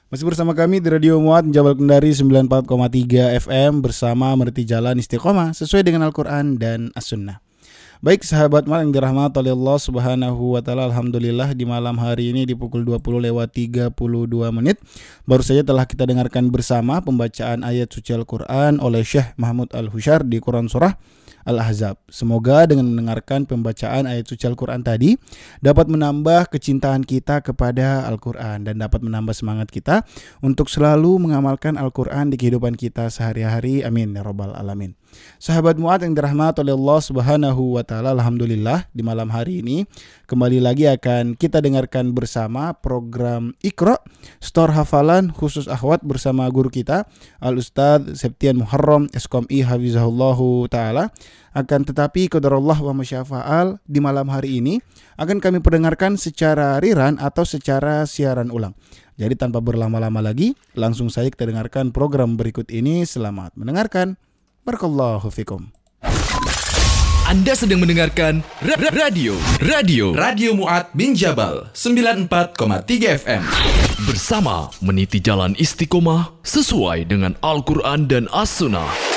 Masih bersama kami di Radio Muat Jabal Kendari 94,3 FM bersama meniti jalan istiqomah sesuai dengan Al-Quran dan As-Sunnah. Baik sahabat Muat yang dirahmati oleh Allah Subhanahu wa taala, alhamdulillah di malam hari ini di pukul 20:32 baru saja telah kita dengarkan bersama pembacaan ayat suci Al-Quran oleh Syekh Mahmud Al-Husyar di Quran Surah Al-Ahzab. Semoga dengan mendengarkan pembacaan ayat suci Al-Quran tadi dapat menambah kecintaan kita kepada Al-Quran dan dapat menambah semangat kita untuk selalu mengamalkan Al-Quran di kehidupan kita sehari-hari. Amin ya rabbal alamin. Sahabat Muat yang dirahmati oleh Allah Subhanahu wa taala, alhamdulillah di malam hari ini kembali lagi akan kita dengarkan bersama program Iqra Store Hafalan khusus akhwat bersama guru kita Al-Ustadz Septian Muharram SKMI Hafizahullahu taala. Akan tetapi qadarullah wa masyafa'al, di malam hari ini akan kami perdengarkan secara rerun atau secara siaran ulang. Jadi tanpa berlama-lama lagi, langsung saja kita dengarkan program berikut ini. Selamat mendengarkan. Barakallahu fikum. Anda sedang mendengarkan Radio Muat bin Jabal 94,3 FM bersama meniti jalan istiqomah sesuai dengan Al-Quran dan As-Sunnah.